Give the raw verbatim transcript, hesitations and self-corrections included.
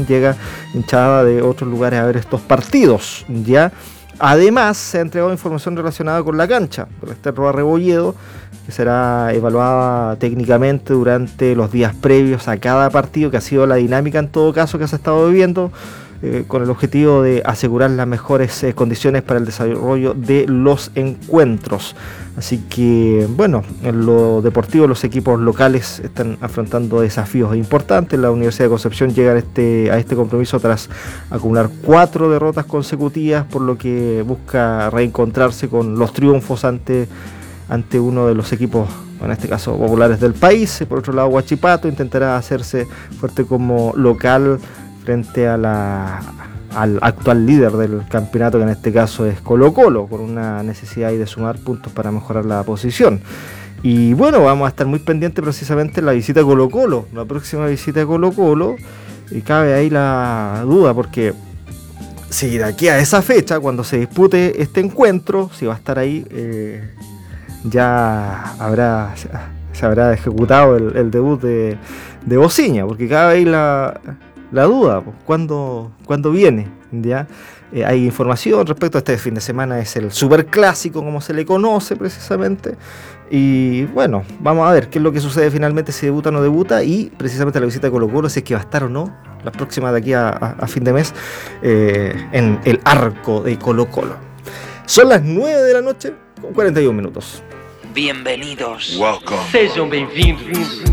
llega hinchada de otros lugares a ver estos partidos, ¿ya? Además, se ha entregado información relacionada con la cancha, por este Rebolledo, que será evaluada técnicamente durante los días previos a cada partido, que ha sido la dinámica en todo caso que se ha estado viviendo, eh, con el objetivo de asegurar las mejores eh, condiciones para el desarrollo de los encuentros. Así que, bueno, en lo deportivo los equipos locales están afrontando desafíos importantes. La Universidad de Concepción llega a este, a este compromiso tras acumular cuatro derrotas consecutivas, por lo que busca reencontrarse con los triunfos ante, ante uno de los equipos, en este caso populares del país. Por otro lado, Huachipato intentará hacerse fuerte como local frente a la... al actual líder del campeonato, que en este caso es Colo-Colo, con una necesidad de sumar puntos para mejorar la posición. Y bueno, vamos a estar muy pendientes precisamente de la visita a Colo-Colo, la próxima visita a Colo-Colo, y cabe ahí la duda, porque si de aquí a esa fecha, cuando se dispute este encuentro, si va a estar ahí, eh, ya habrá se habrá ejecutado el, el debut de, de Bociña, porque cabe ahí la... la duda, pues, ¿cuándo, ¿cuándo viene? ¿Ya? Eh, hay información respecto a este fin de semana, es el superclásico, como se le conoce precisamente, y bueno, vamos a ver qué es lo que sucede finalmente, si debuta o no debuta, y precisamente la visita de Colo-Colo, si es que va a estar o no, la próxima de aquí a, a, a fin de mes, eh, en el arco de Colo-Colo. Son las nueve de la noche, con cuarenta y un minutos. Bienvenidos. Welcome. Sejam bem-vindos.